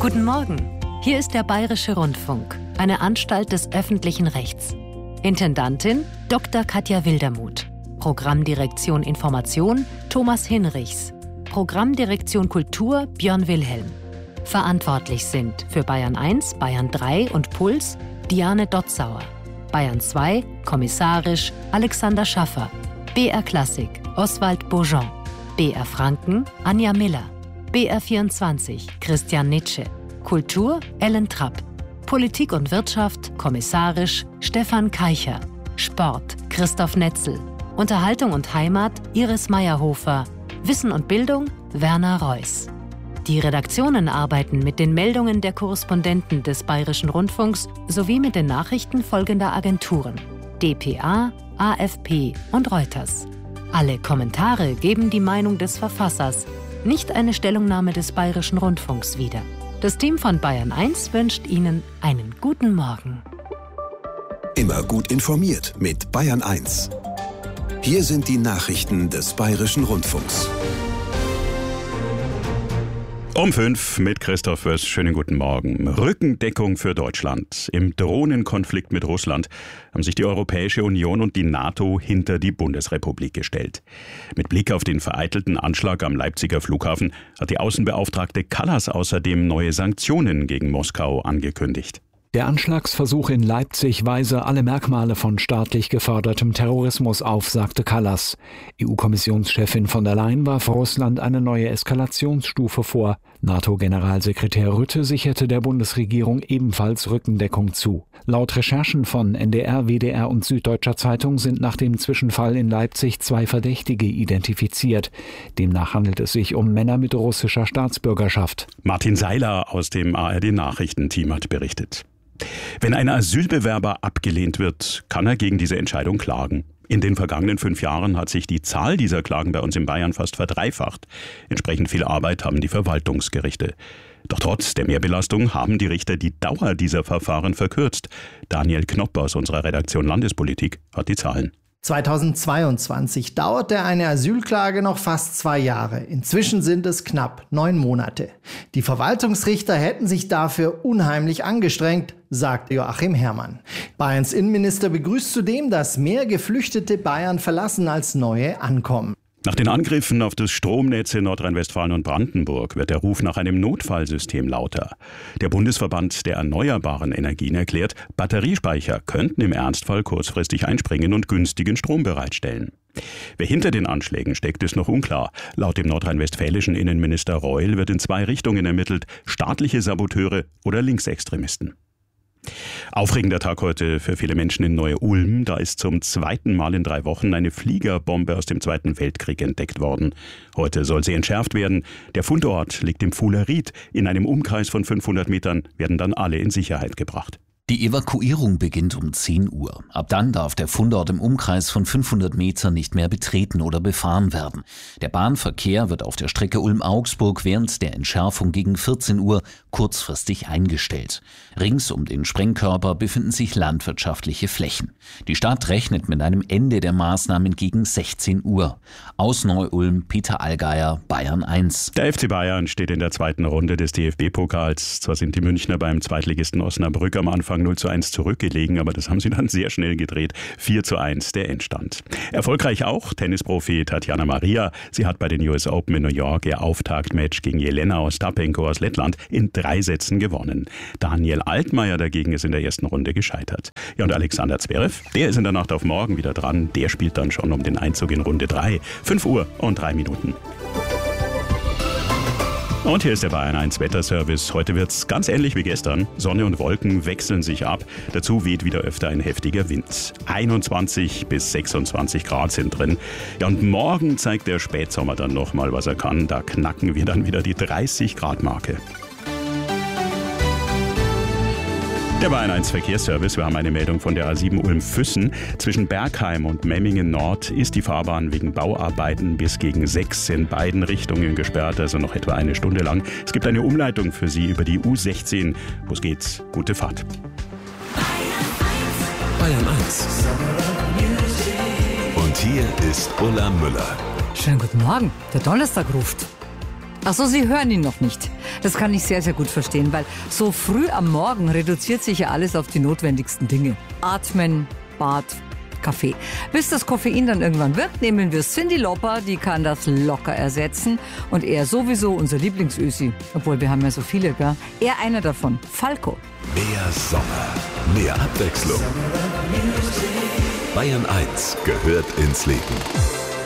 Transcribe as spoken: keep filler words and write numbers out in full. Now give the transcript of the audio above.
Guten Morgen. Hier ist der Bayerische Rundfunk, eine Anstalt des öffentlichen Rechts. Intendantin Doktor Katja Wildermuth. Programmdirektion Information Thomas Hinrichs. Programmdirektion Kultur Björn Wilhelm. Verantwortlich sind für Bayern eins, Bayern drei und Puls Diane Dotzauer. Bayern zwei, kommissarisch Alexander Schaffer. B R Klassik Oswald Beaujean. B R Franken Anja Miller. B R vierundzwanzig Christian Nitsche. Kultur Ellen Trapp. Politik und Wirtschaft kommissarisch Stefan Keicher. Sport Christoph Netzel. Unterhaltung und Heimat Iris Meyerhofer. Wissen und Bildung Werner Reuss. Die Redaktionen arbeiten mit den Meldungen der Korrespondenten des Bayerischen Rundfunks sowie mit den Nachrichten folgender Agenturen: D P A, A F P und Reuters. Alle Kommentare geben die Meinung des Verfassers, nicht eine Stellungnahme des Bayerischen Rundfunks wieder. Das Team von Bayern eins wünscht Ihnen einen guten Morgen. Immer gut informiert mit Bayern eins. Hier sind die Nachrichten des Bayerischen Rundfunks. Um fünf mit Christoph Wöss. Schönen guten Morgen. Rückendeckung für Deutschland. Im Drohnenkonflikt mit Russland haben sich die Europäische Union und die NATO hinter die Bundesrepublik gestellt. Mit Blick auf den vereitelten Anschlag am Leipziger Flughafen hat die Außenbeauftragte Kallas außerdem neue Sanktionen gegen Moskau angekündigt. Der Anschlagsversuch in Leipzig weise alle Merkmale von staatlich gefördertem Terrorismus auf, sagte Kallas. E U-Kommissionschefin von der Leyen warf Russland eine neue Eskalationsstufe vor. NATO-Generalsekretär Rutte sicherte der Bundesregierung ebenfalls Rückendeckung zu. Laut Recherchen von N D R, W D R und Süddeutscher Zeitung sind nach dem Zwischenfall in Leipzig zwei Verdächtige identifiziert. Demnach handelt es sich um Männer mit russischer Staatsbürgerschaft. Martin Seiler aus dem A R D-Nachrichtenteam hat berichtet. Wenn ein Asylbewerber abgelehnt wird, kann er gegen diese Entscheidung klagen. In den vergangenen fünf Jahren hat sich die Zahl dieser Klagen bei uns in Bayern fast verdreifacht. Entsprechend viel Arbeit haben die Verwaltungsgerichte. Doch trotz der Mehrbelastung haben die Richter die Dauer dieser Verfahren verkürzt. Daniel Knopp aus unserer Redaktion Landespolitik hat die Zahlen. zweitausendzweiundzwanzig dauerte eine Asylklage noch fast zwei Jahre. Inzwischen sind es knapp neun Monate. Die Verwaltungsrichter hätten sich dafür unheimlich angestrengt, sagt Joachim Herrmann. Bayerns Innenminister begrüßt zudem, dass mehr Geflüchtete Bayern verlassen als neue ankommen. Nach den Angriffen auf das Stromnetz in Nordrhein-Westfalen und Brandenburg wird der Ruf nach einem Notfallsystem lauter. Der Bundesverband der erneuerbaren Energien erklärt, Batteriespeicher könnten im Ernstfall kurzfristig einspringen und günstigen Strom bereitstellen. Wer hinter den Anschlägen steckt, ist noch unklar. Laut dem nordrhein-westfälischen Innenminister Reul wird in zwei Richtungen ermittelt: staatliche Saboteure oder Linksextremisten. Aufregender Tag heute für viele Menschen in Neu-Ulm. Da ist zum zweiten Mal in drei Wochen eine Fliegerbombe aus dem Zweiten Weltkrieg entdeckt worden. Heute soll sie entschärft werden. Der Fundort liegt im Fuhler-Ried. In einem Umkreis von fünfhundert Metern werden dann alle in Sicherheit gebracht. Die Evakuierung beginnt um zehn Uhr. Ab dann darf der Fundort im Umkreis von fünfhundert Metern nicht mehr betreten oder befahren werden. Der Bahnverkehr wird auf der Strecke Ulm-Augsburg während der Entschärfung gegen vierzehn Uhr kurzfristig eingestellt. Rings um den Sprengkörper befinden sich landwirtschaftliche Flächen. Die Stadt rechnet mit einem Ende der Maßnahmen gegen sechzehn Uhr. Aus Neu-Ulm, Peter Allgeier, Bayern eins. Der F C Bayern steht in der zweiten Runde des D F B-Pokals. Zwar sind die Münchner beim Zweitligisten Osnabrück am Anfang null zu eins zurückgelegen, aber das haben sie dann sehr schnell gedreht. vier zu eins der Endstand. Erfolgreich auch Tennisprofi Tatjana Maria. Sie hat bei den U S Open in New York ihr Auftaktmatch gegen Jelena Ostapenko aus Lettland in drei Sätzen gewonnen. Daniel Altmaier dagegen ist in der ersten Runde gescheitert. Ja, und Alexander Zverev, der ist in der Nacht auf morgen wieder dran. Der spielt dann schon um den Einzug in Runde drei. fünf Uhr und drei Minuten. Und hier ist der Bayern eins Wetterservice. Heute wird's ganz ähnlich wie gestern. Sonne und Wolken wechseln sich ab. Dazu weht wieder öfter ein heftiger Wind. einundzwanzig bis sechsundzwanzig Grad sind drin. Ja, und morgen zeigt der Spätsommer dann nochmal, was er kann. Da knacken wir dann wieder die dreißig Grad Marke. Der Bayern eins Verkehrsservice. Wir haben eine Meldung von der A sieben Ulm-Füssen. Zwischen Bergheim und Memmingen Nord ist die Fahrbahn wegen Bauarbeiten bis gegen sechs in beiden Richtungen gesperrt, also noch etwa eine Stunde lang. Es gibt eine Umleitung für Sie über die U sechzehn. Los geht's. Gute Fahrt. Bayern eins. Und hier ist Ulla Müller. Schönen guten Morgen. Der Donnerstag ruft. Ach so, Sie hören ihn noch nicht. Das kann ich sehr, sehr gut verstehen, weil so früh am Morgen reduziert sich ja alles auf die notwendigsten Dinge. Atmen, Bad, Kaffee. Bis das Koffein dann irgendwann wirkt, nehmen wir Cyndi Lauper, die kann das locker ersetzen. Und er sowieso unser Lieblingsösi. Obwohl, wir haben ja so viele, gell? Er einer davon, Falco. Mehr Sommer, mehr Abwechslung. Bayern eins gehört ins Leben.